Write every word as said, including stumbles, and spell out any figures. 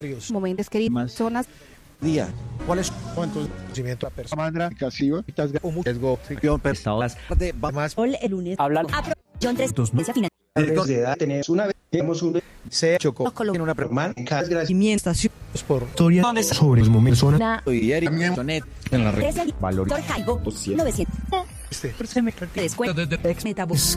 Momentos queridos, zonas. Día. ¿Cuál es tu conocimiento a persona? Casiva, O mucho riesgo, Personas de más Hoy el lunes. hablan John tres. Mesa final. de edad tenemos una vez, tenemos un se chocó Los colombianos. en una pregunta man, cada gracias. Estación. por Historia sobre los momentos zona Na. y Eric Sonet en la red. trece. Valor. Doctor Jaigo. novecientos. este. Descuento. Metabús.